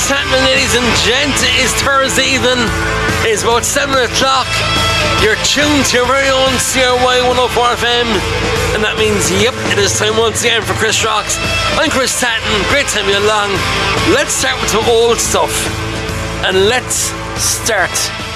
happening, ladies and gents? It is Thursday evening. It's about 7 o'clock. You're tuned to your very own CRY 104 FM. And that means, yep, it is time once again for Chris Rocks. I'm Chris Tatton. Great to have you along. Let's start with some old stuff. And let's start